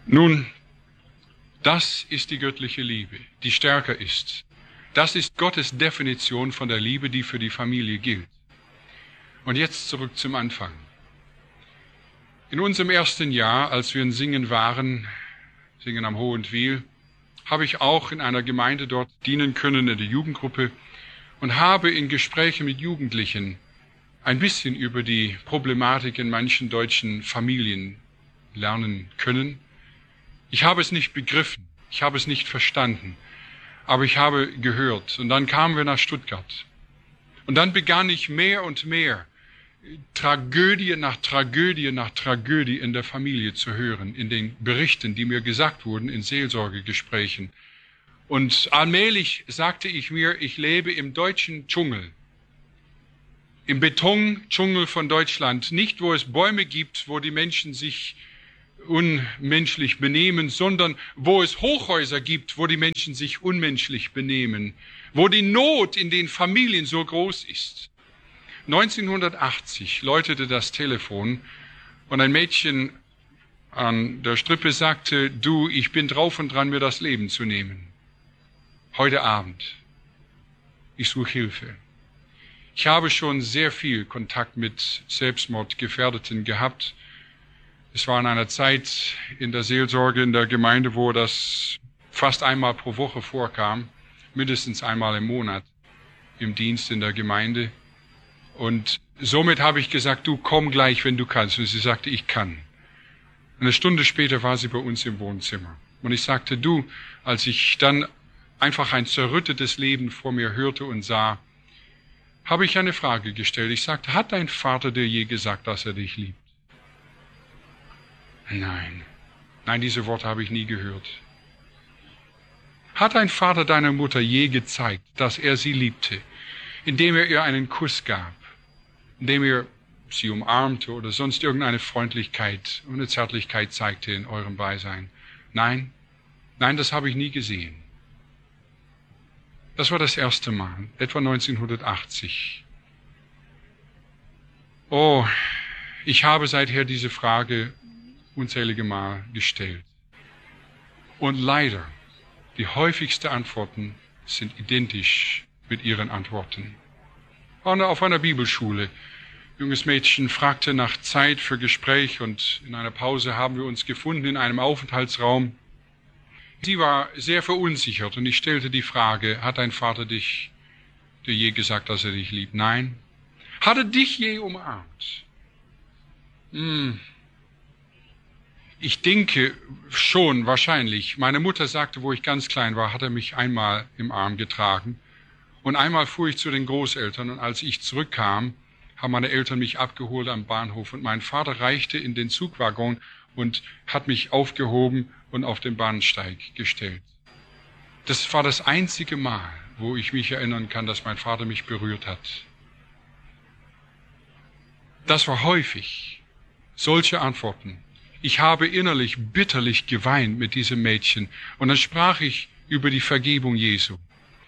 Nun, das ist die göttliche Liebe, die stärker ist. Das ist Gottes Definition von der Liebe, die für die Familie gilt. Und jetzt zurück zum Anfang. In unserem ersten Jahr, als wir in Singen waren, Singen am Hohentwiel, habe ich auch in einer Gemeinde dort dienen können, in der Jugendgruppe, und habe in Gesprächen mit Jugendlichen ein bisschen über die Problematik in manchen deutschen Familien lernen können. Ich habe es nicht begriffen, ich habe es nicht verstanden, aber ich habe gehört. Und dann kamen wir nach Stuttgart. Und dann begann ich mehr und mehr Tragödie nach Tragödie nach Tragödie in der Familie zu hören, in den Berichten, die mir gesagt wurden, in Seelsorgegesprächen. Und allmählich sagte ich mir, ich lebe im deutschen Dschungel, im Betondschungel von Deutschland, nicht wo es Bäume gibt, wo die Menschen sich unmenschlich benehmen, sondern wo es Hochhäuser gibt, wo die Menschen sich unmenschlich benehmen, wo die Not in den Familien so groß ist. 1980 läutete das Telefon und ein Mädchen an der Strippe sagte, du, ich bin drauf und dran, mir das Leben zu nehmen. Heute Abend. Ich suche Hilfe. Ich habe schon sehr viel Kontakt mit Selbstmordgefährdeten gehabt. Es war in einer Zeit in der Seelsorge in der Gemeinde, wo das fast einmal pro Woche vorkam, mindestens einmal im Monat im Dienst in der Gemeinde. Und somit habe ich gesagt, du komm gleich, wenn du kannst. Und sie sagte, ich kann. Eine Stunde später war sie bei uns im Wohnzimmer. Und ich sagte, du, als ich dann einfach ein zerrüttetes Leben vor mir hörte und sah, habe ich eine Frage gestellt. Ich sagte, hat dein Vater dir je gesagt, dass er dich liebt? Nein. Nein, diese Worte habe ich nie gehört. Hat dein Vater deiner Mutter je gezeigt, dass er sie liebte, indem er ihr einen Kuss gab, indem er sie umarmte oder sonst irgendeine Freundlichkeit und eine Zärtlichkeit zeigte in eurem Beisein? Nein, nein, das habe ich nie gesehen. Das war das erste Mal, etwa 1980. Oh, ich habe seither diese Frage unzählige Mal gestellt. Und leider, die häufigsten Antworten sind identisch mit ihren Antworten. Auf einer Bibelschule. Ein junges Mädchen fragte nach Zeit für Gespräch und in einer Pause haben wir uns gefunden in einem Aufenthaltsraum. Sie war sehr verunsichert und ich stellte die Frage, hat dein Vater dir je gesagt, dass er dich liebt? Nein. Hat er dich je umarmt? Ich denke schon, wahrscheinlich. Meine Mutter sagte, wo ich ganz klein war, hat er mich einmal im Arm getragen. Und einmal fuhr ich zu den Großeltern und als ich zurückkam, haben meine Eltern mich abgeholt am Bahnhof und mein Vater reichte in den Zugwaggon und hat mich aufgehoben und auf den Bahnsteig gestellt. Das war das einzige Mal, wo ich mich erinnern kann, dass mein Vater mich berührt hat. Das war häufig. Solche Antworten. Ich habe innerlich bitterlich geweint mit diesem Mädchen und dann sprach ich über die Vergebung Jesu.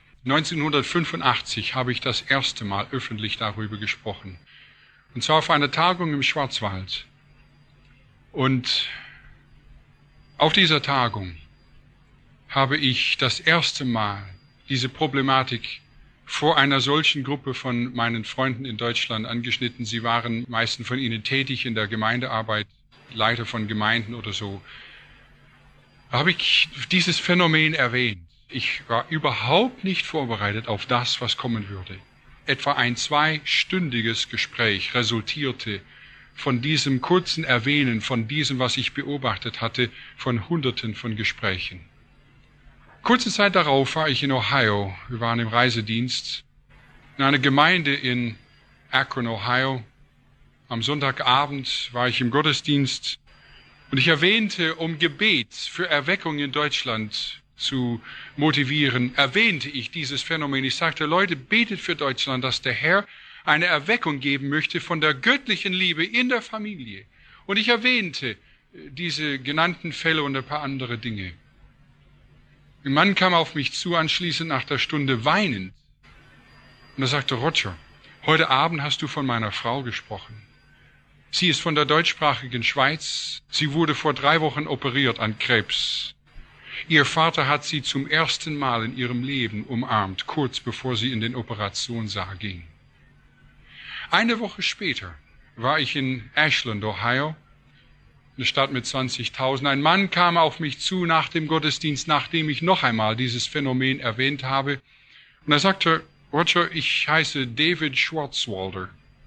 1985 habe ich das erste Mal öffentlich darüber gesprochen. Und zwar auf einer Tagung im Schwarzwald. Und auf dieser Tagung habe ich das erste Mal diese Problematik vor einer solchen Gruppe von meinen Freunden in Deutschland angeschnitten. Sie waren meisten von ihnen tätig in der Gemeindearbeit, Leiter von Gemeinden oder so. Da habe ich dieses Phänomen erwähnt. Ich war überhaupt nicht vorbereitet auf das, was kommen würde. Etwa ein 2-stündiges Gespräch resultierte von diesem kurzen Erwähnen, von diesem, was ich beobachtet hatte, von Hunderten von Gesprächen. Kurze Zeit darauf war ich in Ohio. Wir waren im Reisedienst in einer Gemeinde in Akron, Ohio. Am Sonntagabend war ich im Gottesdienst und ich erwähnte, um Gebet für Erweckung in Deutschland zu motivieren, erwähnte ich dieses Phänomen. Ich sagte, Leute, betet für Deutschland, dass der Herr eine Erweckung geben möchte von der göttlichen Liebe in der Familie. Und ich erwähnte diese genannten Fälle und ein paar andere Dinge. Ein Mann kam auf mich zu, anschließend nach der Stunde weinend. Und er sagte, Roger, heute Abend hast du von meiner Frau gesprochen. Sie ist von der deutschsprachigen Schweiz. Sie wurde vor 3 Wochen operiert an Krebs. Ihr Vater hat sie zum ersten Mal in ihrem Leben umarmt, kurz bevor sie in den Operationssaal ging. Eine Woche später war ich in Ashland, Ohio, eine Stadt mit 20.000. Ein Mann kam auf mich zu nach dem Gottesdienst, nachdem ich noch einmal dieses Phänomen erwähnt habe. Und er sagte, Roger, ich heiße David Schwarzwalder.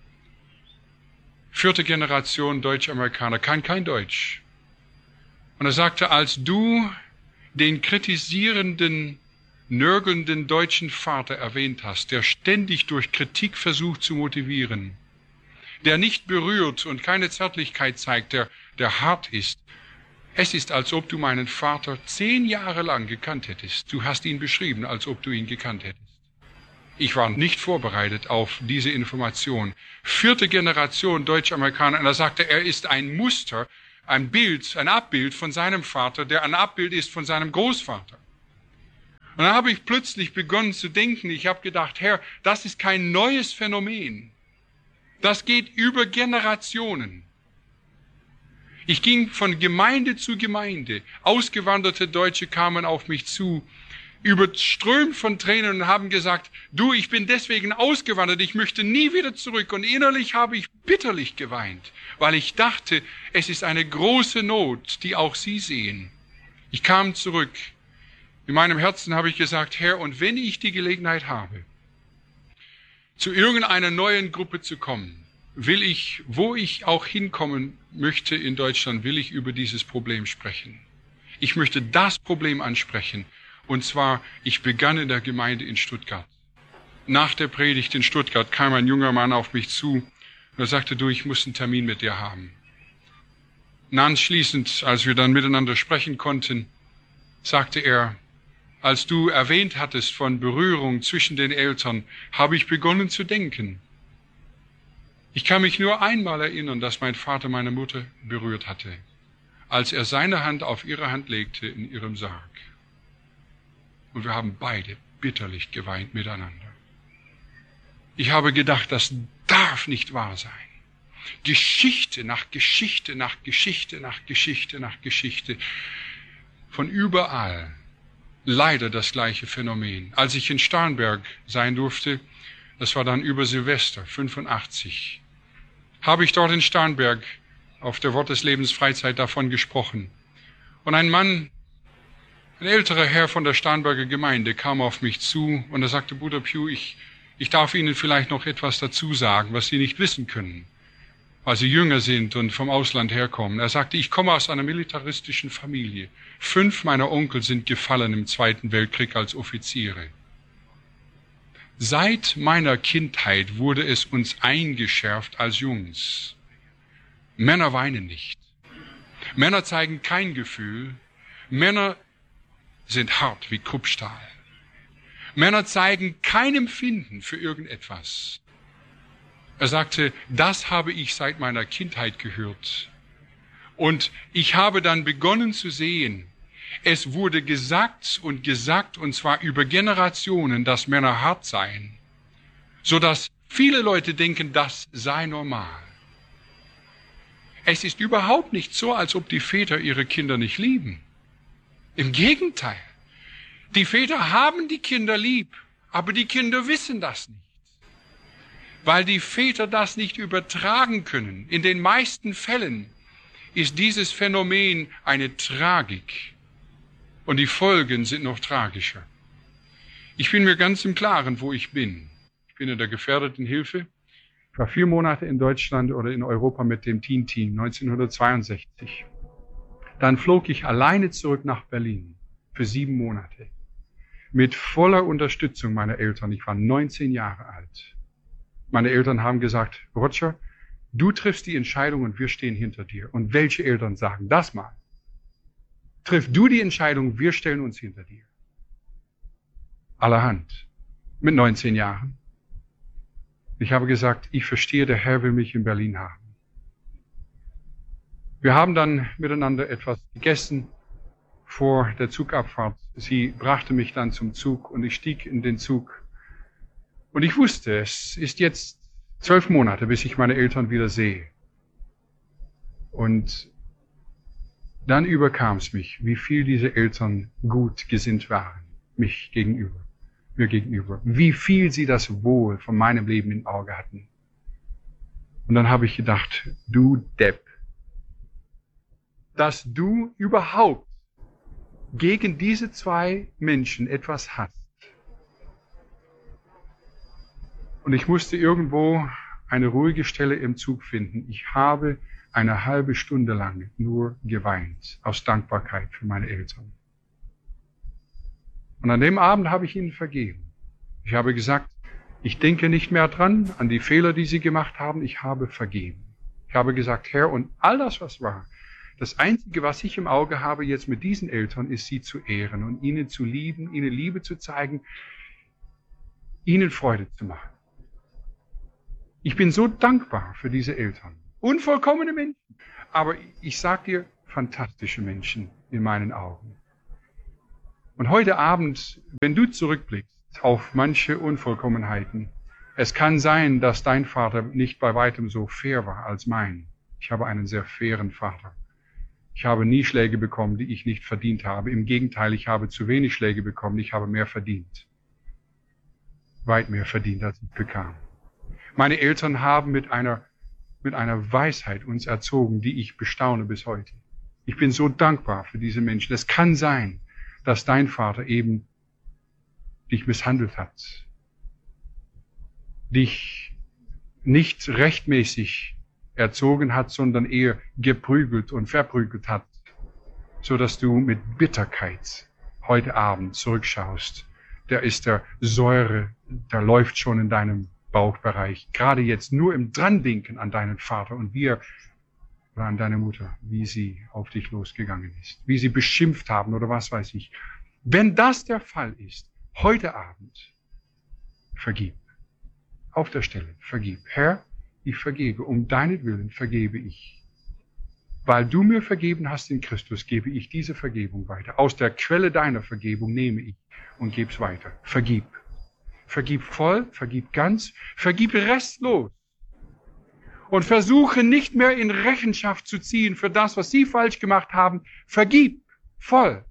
4. Generation Deutsch-Amerikaner, kann kein Deutsch. Und er sagte, als du den kritisierenden, nörgelnden deutschen Vater erwähnt hast, der ständig durch Kritik versucht zu motivieren, der nicht berührt und keine Zärtlichkeit zeigt, der hart ist. Es ist, als ob du meinen Vater 10 Jahre lang gekannt hättest. Du hast ihn beschrieben, als ob du ihn gekannt hättest. Ich war nicht vorbereitet auf diese Information. 4. Generation Deutsch-Amerikaner. Und er sagte, er ist ein Muster, ein Bild, ein Abbild von seinem Vater, der ein Abbild ist von seinem Großvater. Und dann habe ich plötzlich begonnen zu denken, ich habe gedacht, Herr, das ist kein neues Phänomen. Das geht über Generationen. Ich ging von Gemeinde zu Gemeinde. Ausgewanderte Deutsche kamen auf mich zu, überströmt von Tränen und haben gesagt, du, ich bin deswegen ausgewandert, ich möchte nie wieder zurück. Und innerlich habe ich bitterlich geweint, weil ich dachte, es ist eine große Not, die auch Sie sehen. Ich kam zurück. In meinem Herzen habe ich gesagt, Herr, und wenn ich die Gelegenheit habe, zu irgendeiner neuen Gruppe zu kommen, will ich, wo ich auch hinkommen möchte in Deutschland, will ich über dieses Problem sprechen. Ich möchte das Problem ansprechen. Und zwar, ich begann in der Gemeinde in Stuttgart. Nach der Predigt in Stuttgart kam ein junger Mann auf mich zu und er sagte, du, ich muss einen Termin mit dir haben. Und anschließend, als wir dann miteinander sprechen konnten, sagte er, als du erwähnt hattest von Berührung zwischen den Eltern, habe ich begonnen zu denken. Ich kann mich nur einmal erinnern, dass mein Vater meine Mutter berührt hatte, als er seine Hand auf ihre Hand legte in ihrem Sarg. Und wir haben beide bitterlich geweint miteinander. Ich habe gedacht, das darf nicht wahr sein. Geschichte nach Geschichte nach Geschichte nach Geschichte nach Geschichte. Von überall leider das gleiche Phänomen. Als ich in Starnberg sein durfte, das war dann über Silvester, 85, habe ich dort in Starnberg auf der Wort des Lebens Freizeit davon gesprochen. Und ein Mann, ein älterer Herr von der Starnberger Gemeinde kam auf mich zu und er sagte, Bruder Pugh, ich darf Ihnen vielleicht noch etwas dazu sagen, was Sie nicht wissen können, weil Sie jünger sind und vom Ausland herkommen. Er sagte, ich komme aus einer militaristischen Familie. 5 meiner Onkel sind gefallen im Zweiten Weltkrieg als Offiziere. Seit meiner Kindheit wurde es uns eingeschärft als Jungs. Männer weinen nicht. Männer zeigen kein Gefühl. Männer sind hart wie Kruppstahl. Männer zeigen kein Empfinden für irgendetwas. Er sagte, das habe ich seit meiner Kindheit gehört. Und ich habe dann begonnen zu sehen, es wurde gesagt, und zwar über Generationen, dass Männer hart seien, sodass viele Leute denken, das sei normal. Es ist überhaupt nicht so, als ob die Väter ihre Kinder nicht lieben. Im Gegenteil. Die Väter haben die Kinder lieb, aber die Kinder wissen das nicht. Weil die Väter das nicht übertragen können. In den meisten Fällen ist dieses Phänomen eine Tragik. Und die Folgen sind noch tragischer. Ich bin mir ganz im Klaren, wo ich bin. Ich bin in der gefährdeten Hilfe. Ich war 4 Monate in Deutschland oder in Europa mit dem Teen-Team 1962. Dann flog ich alleine zurück nach Berlin für 7 Monate. Mit voller Unterstützung meiner Eltern. Ich war 19 Jahre alt. Meine Eltern haben gesagt, Roger, du triffst die Entscheidung und wir stehen hinter dir. Und welche Eltern sagen das mal? Triff du die Entscheidung, wir stellen uns hinter dir. Allerhand. Mit 19 Jahren. Ich habe gesagt, ich verstehe, der Herr will mich in Berlin haben. Wir haben dann miteinander etwas gegessen vor der Zugabfahrt. Sie brachte mich dann zum Zug und ich stieg in den Zug. Und ich wusste, es ist jetzt 12 Monate, bis ich meine Eltern wieder sehe. Und dann überkam es mich, wie viel diese Eltern gut gesinnt waren, mir gegenüber. Wie viel sie das Wohl von meinem Leben im Auge hatten. Und dann habe ich gedacht, du Depp, dass du überhaupt gegen diese zwei Menschen etwas hast. Und ich musste irgendwo eine ruhige Stelle im Zug finden. Ich habe eine halbe Stunde lang nur geweint, aus Dankbarkeit für meine Eltern. Und an dem Abend habe ich ihnen vergeben. Ich habe gesagt, ich denke nicht mehr dran, an die Fehler, die sie gemacht haben, ich habe vergeben. Ich habe gesagt, Herr, und all das, was war, das Einzige, was ich im Auge habe jetzt mit diesen Eltern, ist, sie zu ehren und ihnen zu lieben, ihnen Liebe zu zeigen, ihnen Freude zu machen. Ich bin so dankbar für diese Eltern. Unvollkommene Menschen. Aber ich sag dir, fantastische Menschen in meinen Augen. Und heute Abend, wenn du zurückblickst auf manche Unvollkommenheiten, es kann sein, dass dein Vater nicht bei weitem so fair war als mein. Ich habe einen sehr fairen Vater. Ich habe nie Schläge bekommen, die ich nicht verdient habe. Im Gegenteil, ich habe zu wenig Schläge bekommen, ich habe mehr verdient. Weit mehr verdient, als ich bekam. Meine Eltern haben mit einer Weisheit uns erzogen, die ich bestaune bis heute. Ich bin so dankbar für diese Menschen. Es kann sein, dass dein Vater eben dich misshandelt hat, dich nicht rechtmäßig erzogen hat, sondern eher geprügelt und verprügelt hat, so dass du mit Bitterkeit heute Abend zurückschaust. Da ist der Säure, der läuft schon in deinem Bauchbereich. Gerade jetzt nur im Drandenken an deinen Vater und oder an deine Mutter, wie sie auf dich losgegangen ist, wie sie beschimpft haben oder was weiß ich. Wenn das der Fall ist, heute Abend, vergib. Auf der Stelle, vergib. Herr, ich vergebe, um deinetwillen vergebe ich. Weil du mir vergeben hast in Christus, gebe ich diese Vergebung weiter. Aus der Quelle deiner Vergebung nehme ich und gebe es weiter. Vergib. Vergib voll, vergib ganz, vergib restlos. Und versuche nicht mehr in Rechenschaft zu ziehen für das, was sie falsch gemacht haben. Vergib voll.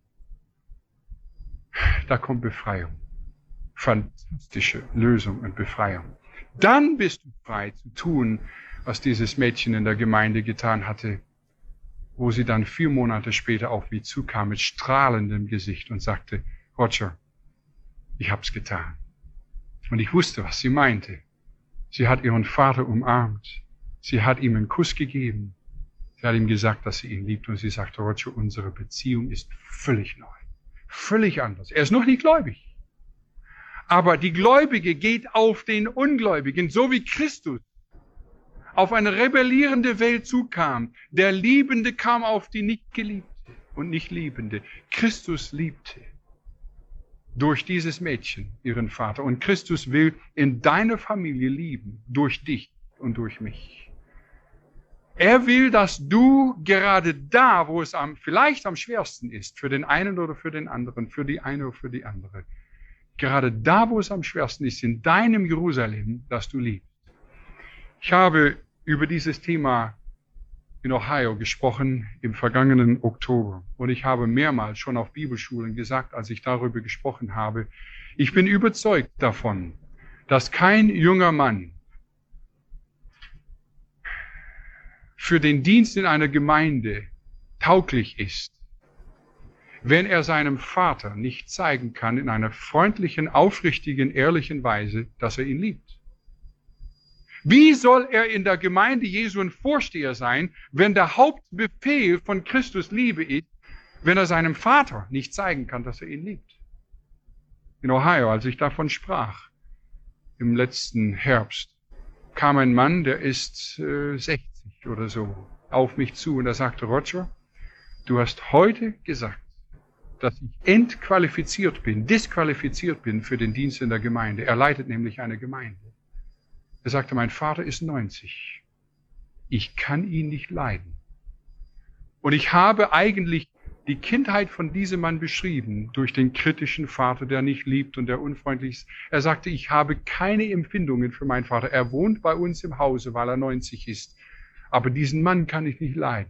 Da kommt Befreiung. Fantastische Lösung und Befreiung. Dann bist du frei zu tun, was dieses Mädchen in der Gemeinde getan hatte, wo sie dann 4 Monate später auf mich zukam mit strahlendem Gesicht und sagte, Roger, ich hab's getan. Und ich wusste, was sie meinte. Sie hat ihren Vater umarmt. Sie hat ihm einen Kuss gegeben. Sie hat ihm gesagt, dass sie ihn liebt. Und sie sagte, Roger, unsere Beziehung ist völlig neu. Völlig anders. Er ist noch nicht gläubig. Aber die Gläubige geht auf den Ungläubigen, so wie Christus auf eine rebellierende Welt zukam. Der Liebende kam auf die Nicht-Geliebte und Nicht-Liebende. Christus liebte durch dieses Mädchen ihren Vater. Und Christus will in deiner Familie lieben, durch dich und durch mich. Er will, dass du gerade da, wo es vielleicht am schwersten ist, für den einen oder für den anderen, für die eine oder für die andere, gerade da, wo es am schwersten ist, in deinem Jerusalem, das du liebst. Ich habe über dieses Thema in Ohio gesprochen im vergangenen Oktober. Und ich habe mehrmals schon auf Bibelschulen gesagt, als ich darüber gesprochen habe, ich bin überzeugt davon, dass kein junger Mann für den Dienst in einer Gemeinde tauglich ist, wenn er seinem Vater nicht zeigen kann in einer freundlichen, aufrichtigen, ehrlichen Weise, dass er ihn liebt. Wie soll er in der Gemeinde Jesu ein Vorsteher sein, wenn der Hauptbefehl von Christus Liebe ist, wenn er seinem Vater nicht zeigen kann, dass er ihn liebt? In Ohio, als ich davon sprach, im letzten Herbst, kam ein Mann, der ist 60 oder so, auf mich zu und er sagte, Roger, du hast heute gesagt, dass ich disqualifiziert bin für den Dienst in der Gemeinde. Er leitet nämlich eine Gemeinde. Er sagte, mein Vater ist 90. Ich kann ihn nicht leiden. Und ich habe eigentlich die Kindheit von diesem Mann beschrieben durch den kritischen Vater, der nicht liebt und der unfreundlich ist. Er sagte, ich habe keine Empfindungen für meinen Vater. Er wohnt bei uns im Hause, weil er 90 ist. aber diesen Mann kann ich nicht leiden.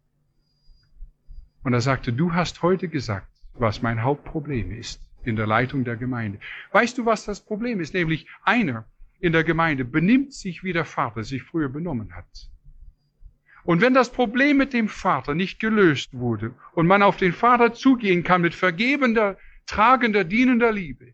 Und er sagte, du hast heute gesagt, was mein Hauptproblem ist in der Leitung der Gemeinde. Weißt du, was das Problem ist? Nämlich einer in der Gemeinde benimmt sich, wie der Vater sich früher benommen hat. Und wenn das Problem mit dem Vater nicht gelöst wurde und man auf den Vater zugehen kann mit vergebender, tragender, dienender Liebe,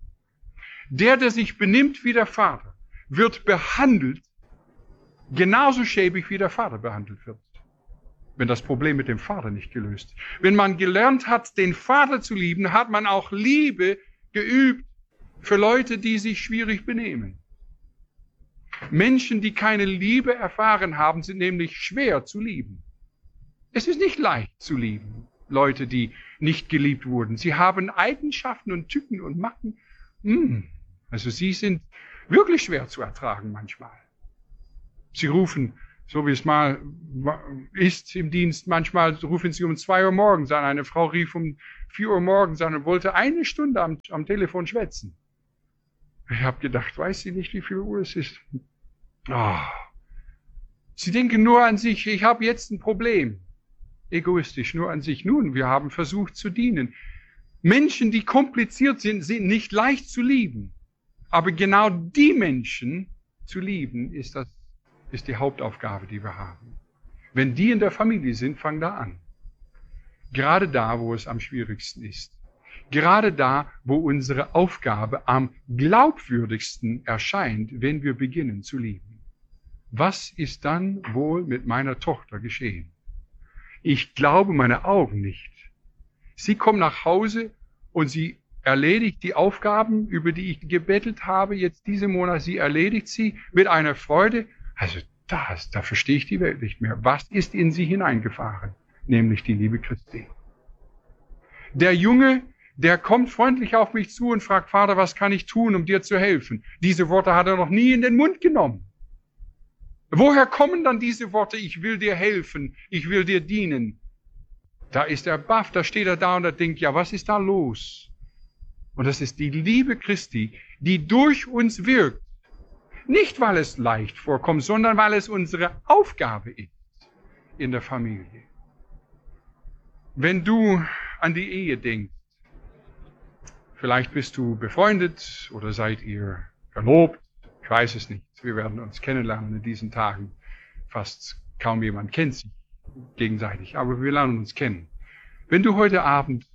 der sich benimmt wie der Vater, wird behandelt genauso schäbig, wie der Vater behandelt wird. Wenn das Problem mit dem Vater nicht gelöst ist. Wenn man gelernt hat, den Vater zu lieben, hat man auch Liebe geübt für Leute, die sich schwierig benehmen. Menschen, die keine Liebe erfahren haben, sind nämlich schwer zu lieben. Es ist nicht leicht zu lieben, Leute, die nicht geliebt wurden. Sie haben Eigenschaften und Tücken und Macken. Also sie sind wirklich schwer zu ertragen manchmal. Sie rufen, so wie es mal ist im Dienst, manchmal rufen sie um 2 Uhr morgens an. Eine Frau rief um 4 Uhr morgens an und wollte 1 Stunde am Telefon schwätzen. Ich habe gedacht, weiß sie nicht, wie viel Uhr es ist? Oh. Sie denken nur an sich, ich habe jetzt ein Problem. Egoistisch, nur an sich. Nun, wir haben versucht zu dienen. Menschen, die kompliziert sind, sind nicht leicht zu lieben. Aber genau die Menschen zu lieben, ist die Hauptaufgabe, die wir haben. Wenn die in der Familie sind, fang da an. Gerade da, wo es am schwierigsten ist. Gerade da, wo unsere Aufgabe am glaubwürdigsten erscheint, wenn wir beginnen zu lieben. Was ist dann wohl mit meiner Tochter geschehen? Ich glaube meine Augen nicht. Sie kommt nach Hause und sie erledigt die Aufgaben, über die ich gebettelt habe, jetzt diesen Monat. Sie erledigt sie mit einer Freude. Also da verstehe ich die Welt nicht mehr. Was ist in sie hineingefahren? Nämlich die Liebe Christi. Der Junge, der kommt freundlich auf mich zu und fragt, Vater, was kann ich tun, um dir zu helfen? Diese Worte hat er noch nie in den Mund genommen. Woher kommen dann diese Worte, ich will dir helfen, ich will dir dienen? Da ist er baff, da steht er da und er denkt, ja, was ist da los? Und das ist die Liebe Christi, die durch uns wirkt. Nicht, weil es leicht vorkommt, sondern weil es unsere Aufgabe ist in der Familie. Wenn du an die Ehe denkst, vielleicht bist du befreundet oder seid ihr verlobt, ich weiß es nicht. Wir werden uns kennenlernen in diesen Tagen. Fast kaum jemand kennt sich gegenseitig, aber wir lernen uns kennen. Wenn du heute Abend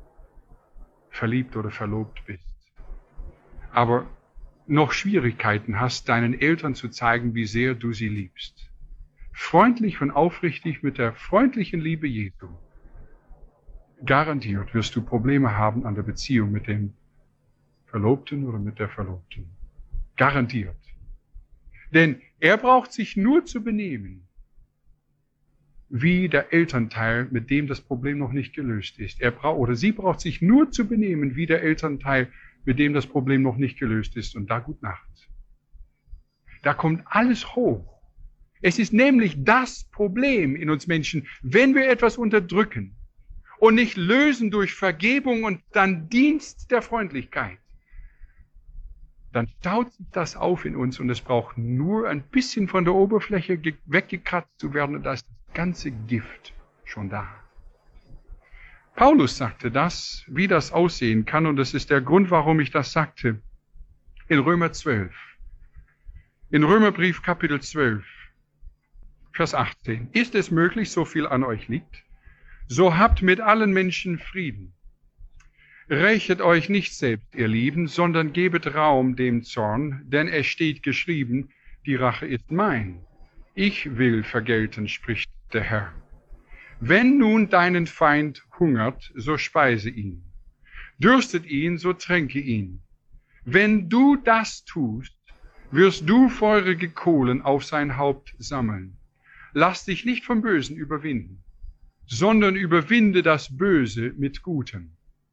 verliebt oder verlobt bist, aber noch Schwierigkeiten hast, deinen Eltern zu zeigen, wie sehr du sie liebst, freundlich und aufrichtig mit der freundlichen Liebe Jesu, garantiert wirst du Probleme haben an der Beziehung mit dem Verlobten oder mit der Verlobten. Garantiert. Denn er braucht sich nur zu benehmen, wie der Elternteil, mit dem das Problem noch nicht gelöst ist. Sie braucht sich nur zu benehmen, wie der Elternteil, mit dem das Problem noch nicht gelöst ist. Und da gut Nacht. Da kommt alles hoch. Es ist nämlich das Problem in uns Menschen, wenn wir etwas unterdrücken und nicht lösen durch Vergebung und dann Dienst der Freundlichkeit, dann staut sich das auf in uns und es braucht nur ein bisschen von der Oberfläche weggekratzt zu werden und da ist das ganze Gift schon da. Paulus sagte das, wie das aussehen kann, und das ist der Grund, warum ich das sagte, in Römer 12. In Römerbrief Kapitel 12, Vers 18. Ist es möglich, so viel an euch liegt? So habt mit allen Menschen Frieden. Rächet euch nicht selbst, ihr Lieben, sondern gebet Raum dem Zorn, denn es steht geschrieben, die Rache ist mein. Ich will vergelten, spricht der Herr. Wenn nun deinen Feind hungert, so speise ihn. Dürstet ihn, so tränke ihn. Wenn du das tust, wirst du feurige Kohlen auf sein Haupt sammeln. Lass dich nicht vom Bösen überwinden, sondern überwinde das Böse mit Gutem.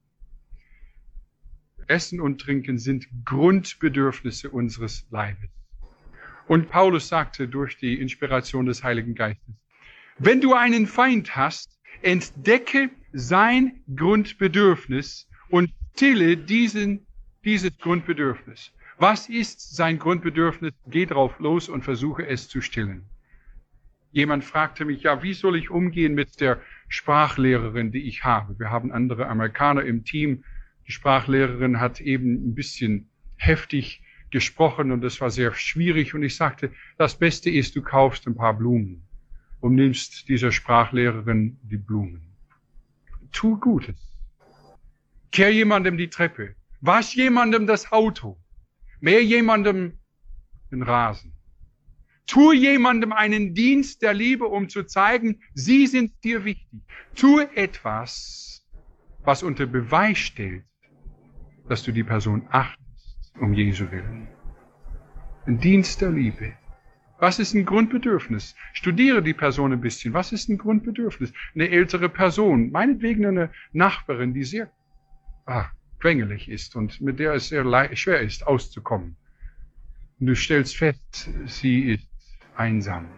Essen und Trinken sind Grundbedürfnisse unseres Leibes. Und Paulus sagte durch die Inspiration des Heiligen Geistes, wenn du einen Feind hast, entdecke sein Grundbedürfnis und stille dieses Grundbedürfnis. Was ist sein Grundbedürfnis? Geh drauf los und versuche es zu stillen. Jemand fragte mich, ja, wie soll ich umgehen mit der Sprachlehrerin, die ich habe? Wir haben andere Amerikaner im Team. Die Sprachlehrerin hat eben ein bisschen heftig gesprochen und das war sehr schwierig. Und ich sagte, das Beste ist, du kaufst ein paar Blumen und nimmst dieser Sprachlehrerin die Blumen. Tu Gutes. Kehr jemandem die Treppe. Wasch jemandem das Auto. Mäh jemandem den Rasen. Tu jemandem einen Dienst der Liebe, um zu zeigen, sie sind dir wichtig. Tu etwas, was unter Beweis stellt, dass du die Person achtest, um Jesu willen. Ein Dienst der Liebe. Was ist ein Grundbedürfnis? Studiere die Person ein bisschen. Was ist ein Grundbedürfnis? Eine ältere Person, meinetwegen eine Nachbarin, die sehr quengelig ist und mit der es sehr schwer ist, auszukommen. Und du stellst fest, sie ist einsam.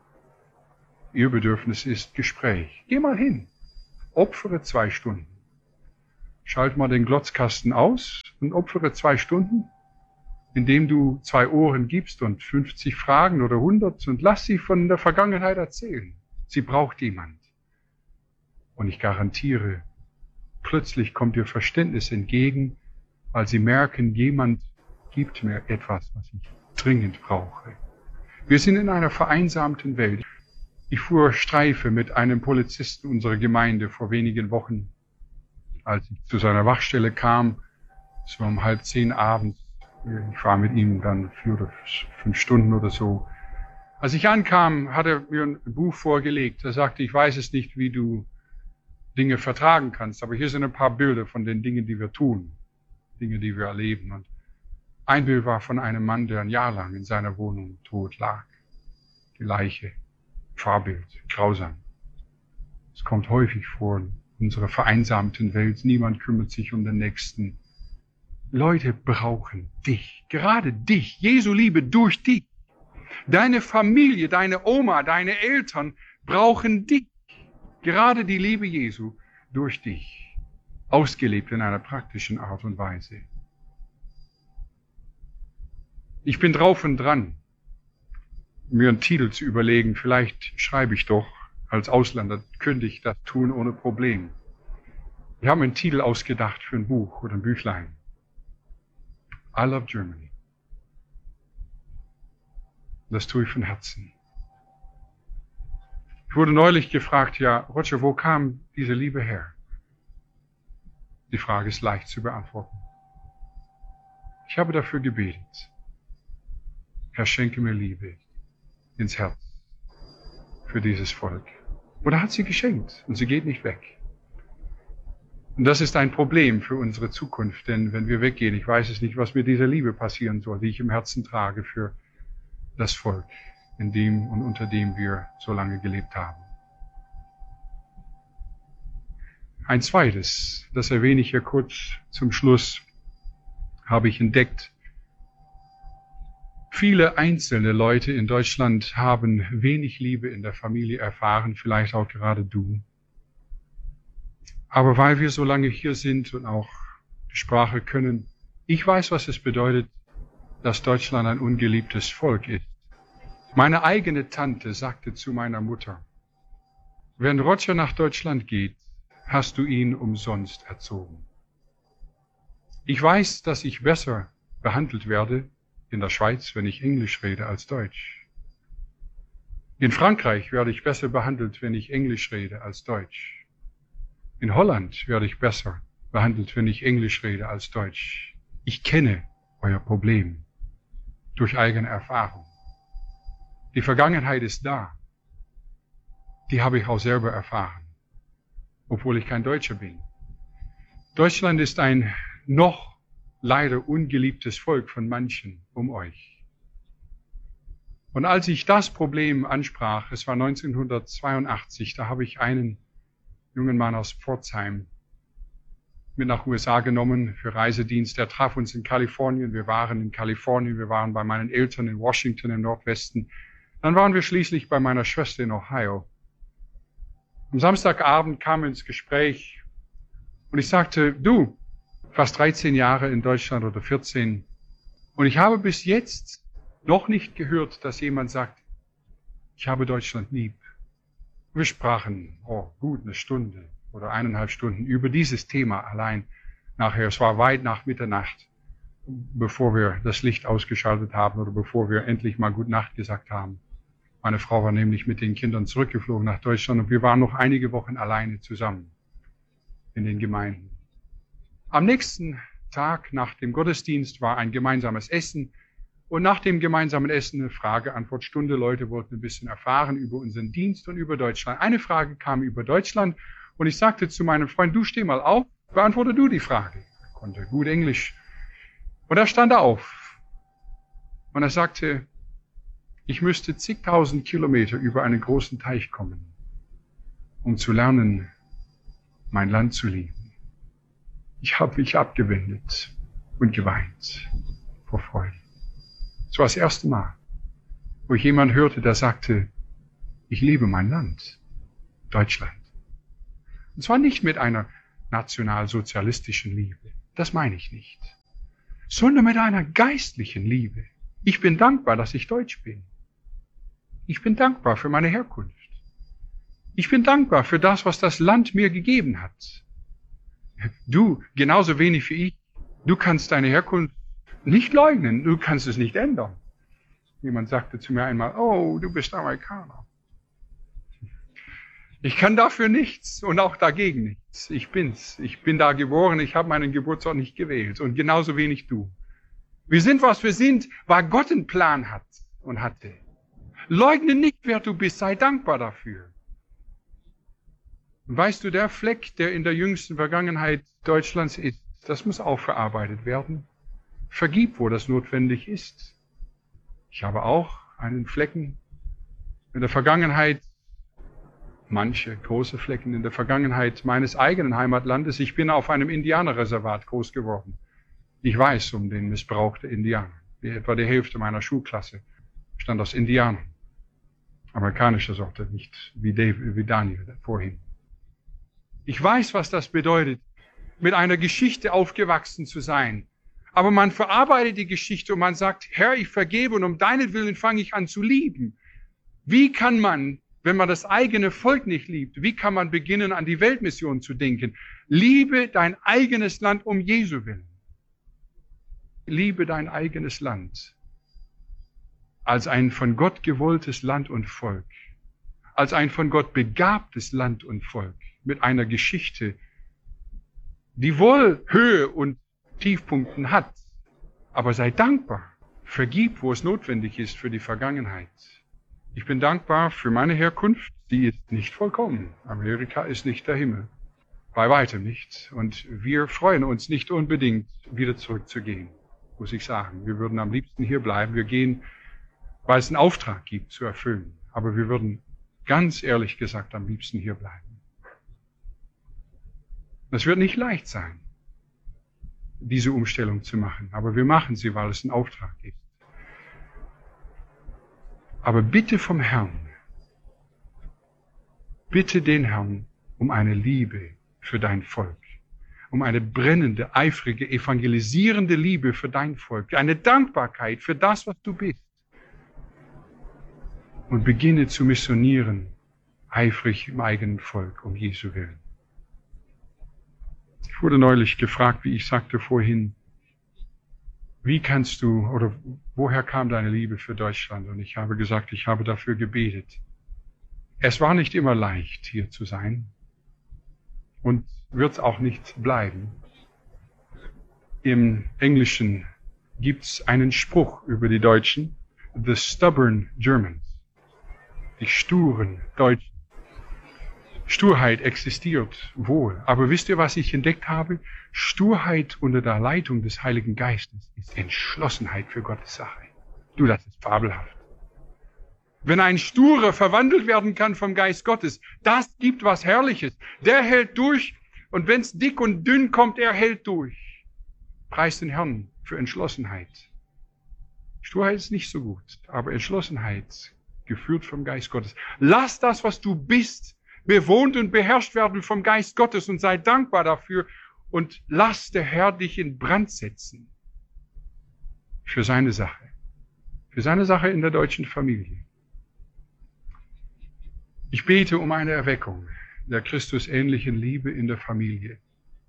Ihr Bedürfnis ist Gespräch. Geh mal hin. Opfere 2 Stunden. Schalt mal den Glotzkasten aus und opfere 2 Stunden, indem du 2 Ohren gibst und 50 Fragen oder 100 und lass sie von der Vergangenheit erzählen. Sie braucht jemand. Und ich garantiere, plötzlich kommt ihr Verständnis entgegen, weil sie merken, jemand gibt mir etwas, was ich dringend brauche. Wir sind in einer vereinsamten Welt. Ich fuhr Streife mit einem Polizisten unserer Gemeinde vor wenigen Wochen, als ich zu seiner Wachstelle kam. Es war um 9:30 abends. Ich war mit ihm dann 4 oder 5 Stunden oder so. Als ich ankam, hat er mir ein Buch vorgelegt. Er sagte, ich weiß es nicht, wie du Dinge vertragen kannst, aber hier sind ein paar Bilder von den Dingen, die wir tun, Dinge, die wir erleben. Und ein Bild war von einem Mann, der ein Jahr lang in seiner Wohnung tot lag. Die Leiche, Fahrbild, grausam. Es kommt häufig vor in unserer vereinsamten Welt. Niemand kümmert sich um den Nächsten. Leute brauchen dich, gerade dich, Jesu Liebe durch dich. Deine Familie, deine Oma, deine Eltern brauchen dich. Gerade die Liebe Jesu durch dich, ausgelebt in einer praktischen Art und Weise. Ich bin drauf und dran, mir einen Titel zu überlegen. Vielleicht schreibe ich doch, als Ausländer könnte ich das tun ohne Problem. Wir haben einen Titel ausgedacht für ein Buch oder ein Büchlein. I love Germany. Das tue ich von Herzen. Ich wurde neulich gefragt, ja, Roger, wo kam diese Liebe her? Die Frage ist leicht zu beantworten. Ich habe dafür gebetet. Herr, schenke mir Liebe ins Herz für dieses Volk. Und er hat sie geschenkt und sie geht nicht weg. Und das ist ein Problem für unsere Zukunft, denn wenn wir weggehen, ich weiß es nicht, was mit dieser Liebe passieren soll, die ich im Herzen trage für das Volk, in dem und unter dem wir so lange gelebt haben. Ein zweites, das erwähne ich hier kurz zum Schluss, habe ich entdeckt. Viele einzelne Leute in Deutschland haben wenig Liebe in der Familie erfahren, vielleicht auch gerade du. Aber weil wir so lange hier sind und auch die Sprache können, ich weiß, was es bedeutet, dass Deutschland ein ungeliebtes Volk ist. Meine eigene Tante sagte zu meiner Mutter, wenn Roger nach Deutschland geht, hast du ihn umsonst erzogen. Ich weiß, dass ich besser behandelt werde in der Schweiz, wenn ich Englisch rede, als Deutsch. In Frankreich werde ich besser behandelt, wenn ich Englisch rede, als Deutsch. In Holland werde ich besser behandelt, wenn ich Englisch rede, als Deutsch. Ich kenne euer Problem durch eigene Erfahrung. Die Vergangenheit ist da. Die habe ich auch selber erfahren, obwohl ich kein Deutscher bin. Deutschland ist ein noch leider ungeliebtes Volk von manchen um euch. Und als ich das Problem ansprach, es war 1982, da habe ich einen jungen Mann aus Pforzheim mit nach USA genommen für Reisedienst. Er traf uns in Kalifornien. Wir waren in Kalifornien, wir waren bei meinen Eltern in Washington im Nordwesten. Dann waren wir schließlich bei meiner Schwester in Ohio. Am Samstagabend kam ins Gespräch und ich sagte, du, fast 13 Jahre in Deutschland oder 14 und ich habe bis jetzt noch nicht gehört, dass jemand sagt, Ich habe Deutschland lieb. Wir sprachen, gut eine Stunde oder 1,5 Stunden über dieses Thema allein. Nachher, es war weit nach Mitternacht, bevor wir das Licht ausgeschaltet haben oder bevor wir endlich mal Gute Nacht gesagt haben. Meine Frau war nämlich mit den Kindern zurückgeflogen nach Deutschland und wir waren noch einige Wochen alleine zusammen in den Gemeinden. Am nächsten Tag nach dem Gottesdienst war ein gemeinsames Essen und nach dem gemeinsamen Essen eine Frage-Antwort-Stunde. Leute wollten ein bisschen erfahren über unseren Dienst und über Deutschland. Eine Frage kam über Deutschland und ich sagte zu meinem Freund, du steh mal auf, beantworte du die Frage. Er konnte gut Englisch. Und er stand auf und er sagte, ich müsste zigtausend Kilometer über einen großen Teich kommen, um zu lernen, mein Land zu lieben. Ich habe mich abgewendet und geweint vor Freude. Es war das erste Mal, wo ich jemanden hörte, der sagte, ich liebe mein Land, Deutschland. Und zwar nicht mit einer nationalsozialistischen Liebe, das meine ich nicht, sondern mit einer geistlichen Liebe. Ich bin dankbar, dass ich Deutsch bin. Ich bin dankbar für meine Herkunft. Ich bin dankbar für das, was das Land mir gegeben hat. Du, genauso wenig wie ich, du kannst deine Herkunft nicht leugnen, du kannst es nicht ändern. Jemand sagte zu mir einmal, oh, du bist Amerikaner. Ich kann dafür nichts und auch dagegen nichts. Ich bin's. Ich bin da geboren, ich habe meinen Geburtsort nicht gewählt und genauso wenig du. Wir sind, was wir sind, weil Gott einen Plan hat und hatte. Leugne nicht, wer du bist, sei dankbar dafür. Und weißt du, der Fleck, der in der jüngsten Vergangenheit Deutschlands ist, das muss auch verarbeitet werden. Vergib, wo das notwendig ist. Ich habe auch einen Flecken in der Vergangenheit, manche große Flecken in der Vergangenheit meines eigenen Heimatlandes. Ich bin auf einem Indianerreservat groß geworden. Ich weiß um den Missbrauch der Indianer. Etwa die Hälfte meiner Schulklasse bestand aus Indianern. Amerikanischer Sorte, nicht wie Daniel vorhin. Ich weiß, was das bedeutet, mit einer Geschichte aufgewachsen zu sein. Aber man verarbeitet die Geschichte und man sagt, Herr, ich vergebe und um deinetwillen fange ich an zu lieben. Wie kann man, wenn man das eigene Volk nicht liebt, wie kann man beginnen, an die Weltmission zu denken? Liebe dein eigenes Land um Jesu willen. Liebe dein eigenes Land als ein von Gott gewolltes Land und Volk, als ein von Gott begabtes Land und Volk, mit einer Geschichte, die wohl Höhe und Tiefpunkten hat, aber sei dankbar, vergib, wo es notwendig ist für die Vergangenheit. Ich bin dankbar für meine Herkunft, die ist nicht vollkommen. Amerika ist nicht der Himmel, bei weitem nicht. Und wir freuen uns nicht unbedingt, wieder zurückzugehen, muss ich sagen. Wir würden am liebsten hier bleiben. Wir gehen, weil es einen Auftrag gibt zu erfüllen. Aber wir würden ganz ehrlich gesagt am liebsten hier bleiben. Es wird nicht leicht sein, diese Umstellung zu machen. Aber wir machen sie, weil es ein Auftrag ist. Aber bitte vom Herrn, bitte den Herrn um eine Liebe für dein Volk, um eine brennende, eifrige, evangelisierende Liebe für dein Volk, eine Dankbarkeit für das, was du bist. Und beginne zu missionieren, eifrig im eigenen Volk, um Jesu willen. Ich wurde neulich gefragt, wie ich sagte vorhin, wie kannst du, oder woher kam deine Liebe für Deutschland? Und ich habe gesagt, ich habe dafür gebetet. Es war nicht immer leicht, hier zu sein. Und wird es auch nicht bleiben. Im Englischen gibt es einen Spruch über die Deutschen, the stubborn Germans, die sturen Deutschen. Sturheit existiert wohl, aber wisst ihr, was ich entdeckt habe? Sturheit unter der Leitung des Heiligen Geistes ist Entschlossenheit für Gottes Sache. Du, das ist fabelhaft. Wenn ein Sturer verwandelt werden kann vom Geist Gottes, das gibt was Herrliches. Der hält durch und wenn's dick und dünn kommt, er hält durch. Preis den Herrn für Entschlossenheit. Sturheit ist nicht so gut, aber Entschlossenheit, geführt vom Geist Gottes. Lass das, was du bist, bewohnt und beherrscht werden vom Geist Gottes und sei dankbar dafür und lass der Herr dich in Brand setzen für seine Sache in der deutschen Familie. Ich bete um eine Erweckung der Christusähnlichen Liebe in der Familie.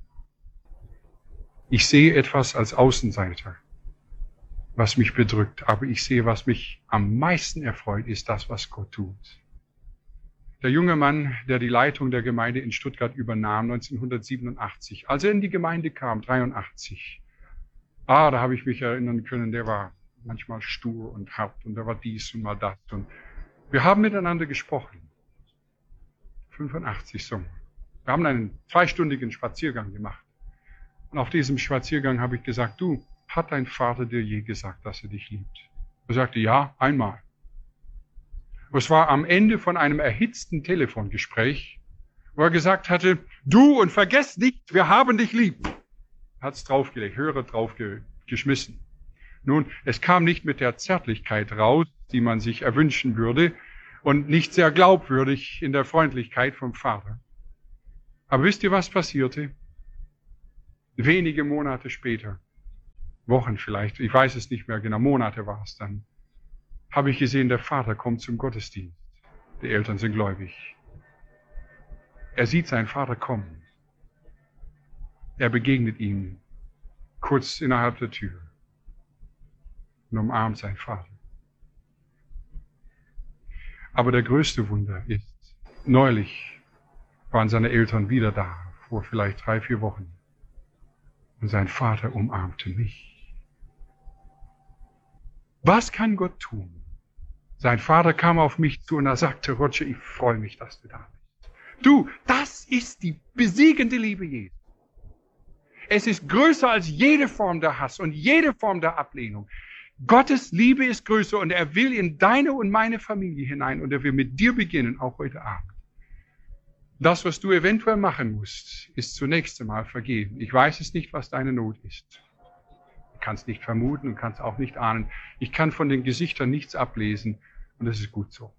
Ich sehe etwas als Außenseiter, was mich bedrückt, aber ich sehe, was mich am meisten erfreut, ist das, was Gott tut. Der junge Mann, der die Leitung der Gemeinde in Stuttgart übernahm, 1987, als er in die Gemeinde kam, 83, da habe ich mich erinnern können, der war manchmal stur und hart und der war dies und mal das. Und wir haben miteinander gesprochen. 85 so. Wir haben einen 2-stündigen Spaziergang gemacht. Und auf diesem Spaziergang habe ich gesagt, du, hat dein Vater dir je gesagt, dass er dich liebt? Er sagte, ja, einmal. Es war am Ende von einem erhitzten Telefongespräch, wo er gesagt hatte, du, und vergess nicht, wir haben dich lieb. Hat's draufgelegt, Hörer draufgeschmissen. Nun, es kam nicht mit der Zärtlichkeit raus, die man sich erwünschen würde, und nicht sehr glaubwürdig in der Freundlichkeit vom Vater. Aber wisst ihr, was passierte? Wenige Monate später, Wochen vielleicht, ich weiß es nicht mehr genau, Monate war es dann, habe ich gesehen, der Vater kommt zum Gottesdienst. Die Eltern sind gläubig. Er sieht seinen Vater kommen. Er begegnet ihm kurz innerhalb der Tür und umarmt seinen Vater. Aber der größte Wunder ist, neulich waren seine Eltern wieder da, vor vielleicht 3-4 Wochen. Und sein Vater umarmte mich. Was kann Gott tun? Sein Vater kam auf mich zu und er sagte, Roger, ich freue mich, dass du da bist. Du, das ist die besiegende Liebe Jesu. Es ist größer als jede Form der Hass und jede Form der Ablehnung. Gottes Liebe ist größer und er will in deine und meine Familie hinein und er will mit dir beginnen, auch heute Abend. Das, was du eventuell machen musst, ist zunächst einmal vergeben. Ich weiß es nicht, was deine Not ist. Du kannst nicht vermuten und kannst auch nicht ahnen. Ich kann von den Gesichtern nichts ablesen und das ist gut so.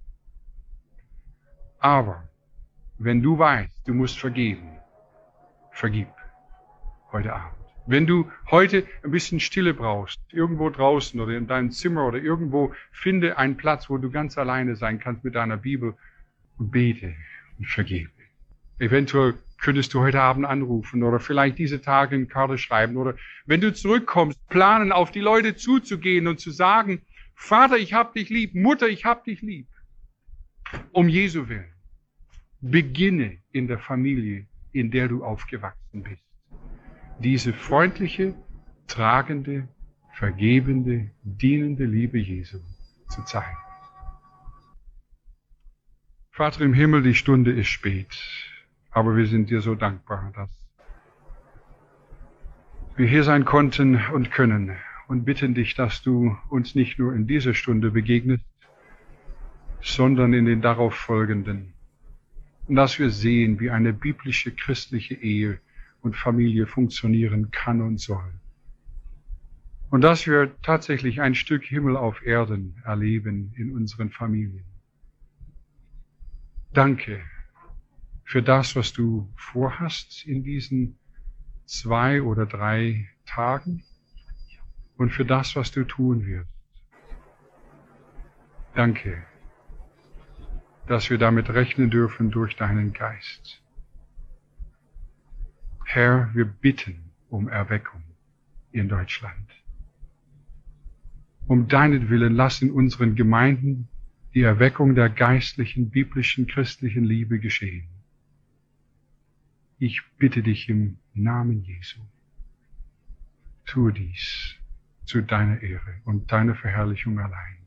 Aber wenn du weißt, du musst vergeben, vergib heute Abend. Wenn du heute ein bisschen Stille brauchst, irgendwo draußen oder in deinem Zimmer oder irgendwo, finde einen Platz, wo du ganz alleine sein kannst mit deiner Bibel und bete und vergebe. Eventuell könntest du heute Abend anrufen oder vielleicht diese Tage eine Karte schreiben oder wenn du zurückkommst, planen, auf die Leute zuzugehen und zu sagen, Vater, ich hab dich lieb, Mutter, ich hab dich lieb. Um Jesu Willen. Beginne in der Familie, in der du aufgewachsen bist. Diese freundliche, tragende, vergebende, dienende Liebe Jesu zu zeigen. Vater im Himmel, die Stunde ist spät, aber wir sind dir so dankbar, dass wir hier sein konnten und können und bitten dich, dass du uns nicht nur in dieser Stunde begegnest, sondern in den darauf folgenden. Und dass wir sehen, wie eine biblische christliche Ehe und Familie funktionieren kann und soll. Und dass wir tatsächlich ein Stück Himmel auf Erden erleben in unseren Familien. Danke für das, was du vorhast in diesen 2 oder 3 Tagen und für das, was du tun wirst. Danke, dass wir damit rechnen dürfen durch deinen Geist. Herr, wir bitten um Erweckung in Deutschland. Um deinetwillen lass in unseren Gemeinden die Erweckung der geistlichen, biblischen, christlichen Liebe geschehen. Ich bitte dich im Namen Jesu. Tue dies zu deiner Ehre und deiner Verherrlichung allein.